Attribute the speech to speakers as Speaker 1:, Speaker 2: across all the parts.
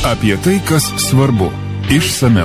Speaker 1: Apie tai, kas svarbu. Išsamiau.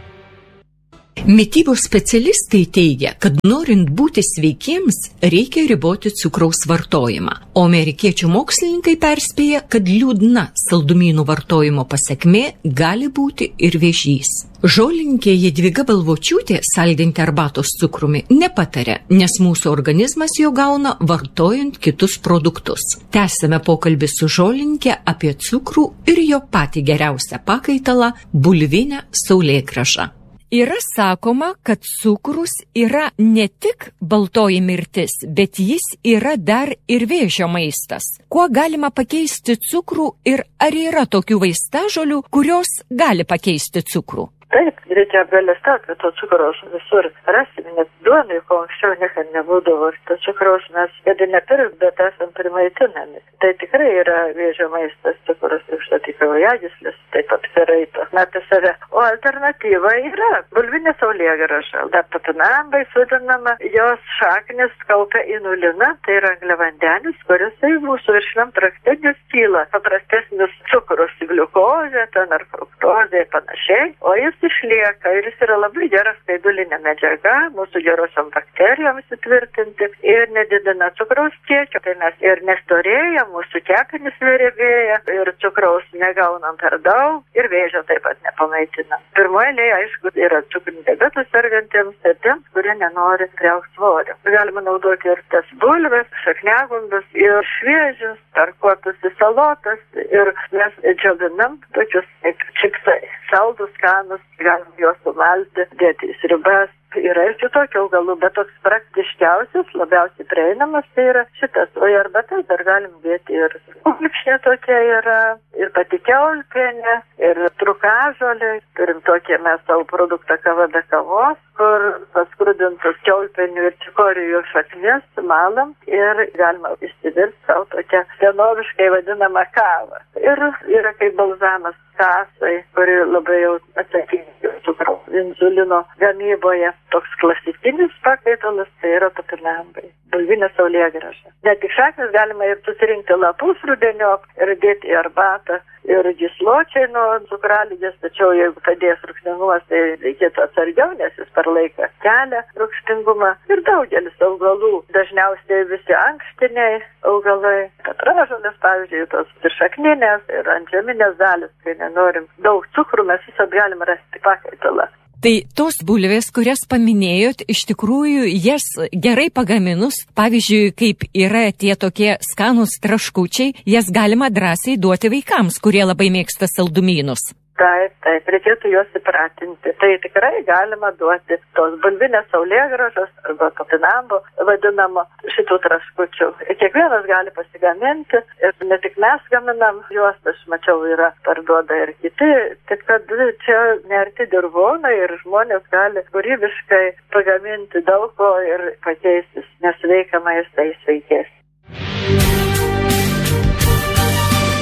Speaker 2: Mitybos specialistai teigia, kad norint būti sveikiems, reikia riboti cukraus vartojimą. O amerikiečių mokslininkai perspėja, kad liūdna saldumynų vartojimo pasekmė gali būti ir vėžys. Žolininkė Jadvyga Balvočiūtė saldinti arbatos cukrumi nepataria, nes mūsų organizmas jo gauna vartojant kitus produktus. Tęsime pokalbį su žolininkė apie cukrų ir jo patį geriausią pakaitalą – bulvinę saulėgrąžą. Yra sakoma, kad cukrus yra ne tik baltoji mirtis, bet jis yra dar ir vėžio maistas. Kuo galima pakeisti cukrų ir ar yra tokių vaistažolių, kurios gali pakeisti cukrų?
Speaker 3: Taip, reikia apgailestauti, kad to cukraus visur rasime, net duonai, ko anksčiau niekad nebūdavo. To cukraus mes, kad nepirk, bet esam primaitinami. Tai tikrai yra vėžio maistas, cukrus užstatyk kraujagyslės, taip pat karaito, apie save. O alternatyva yra bulvinė saulėgrąža. Dar topinambai sudinama, jos šaknis kaupia inuliną, tai yra angliavandenis, kuris mūsų viršiniam trakte neskyla. Paprastesnis cukrus, gliukozė, ten ar fruktozė, panašiai, o jis išlieka ir jis yra labai gera skaidulinė medžiaga, mūsų gerosiom bakterijoms įtvirtinti ir nedidina cukraus kiekio, tai mes ir nestorėjam, mūsų kepenys nerebėja ir cukraus negaunam per daug ir vėžio taip pat nepamaitinam. Pirmoje eilėje, aišku, yra cukriniu diabetu sergantiems ir tiems, kurie nenori priaugti svorio. Galima naudoti ir tas bulves, šakniagumbius ir šviežius, tarkuotus į salotas ir mes džiovinam tokius kaip čipsai, saldus, skanus, galim juos sumalti, dėti į sriubas. Yra ir kitokių augalų, bet toks praktiškiausias, labiausiai prieinamas, tai yra šitas. O į arbatas dar galim dėti ir kulkšnė tokia yra, ir pati kiaulpienė, ir trukažolė. Turim tokį mes savo produktą kava be kavos, kur paskrudintus kiaulpienių ir čikorijų šaknis malam ir galima išsivirti savo tokią senoviškai vadinamą kavą. Ir yra kaip balzamas kasai, kuri labai jau atsakinga cukraus insulino gamyboje. Toks klasikinis pakaitalas tai yra topinambai, bulvinė saulėgrąža. Ne tik šaknis, galima ir susirinkti lapus rudeniop ir dėti į arbatą. Ir gysločiai nuo cukraligės, tačiau jeigu padės rūgštingumas, tai reikėtų atsargiau, nes jis per laiką kelia rūgštingumą. Ir daugelis augalų, dažniausiai visi ankštiniai augalai, petražolės, pavyzdžiui, tos ir šakninės, ir antžeminės dalis, kai nenorim daug cukrų, mes visą galim rasti pakaitalą.
Speaker 2: Tai tos bulvės, kurias paminėjot, iš tikrųjų jas gerai pagaminus, pavyzdžiui, kaip yra tie tokie skanūs traškučiai, jas galima drąsiai duoti vaikams, kurie labai mėgsta saldumynus.
Speaker 3: Taip, reikėtų juos įpratinti. Tai tikrai galima duoti tos bulvinės saulėgrąžos arba topinambo vadinamo šitų traškučių. Kiekvienas gali pasigaminti ir ne tik mes gaminam juos, aš mačiau, yra parduoda ir kiti. Tik kad čia nerti dirvonai ir žmonės gali kūrybiškai pagaminti daug ko ir pakeisti nesveiką maistą į sveikesnį.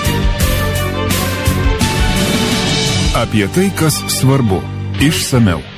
Speaker 1: Apie tai, kas svarbu. Išsamiau.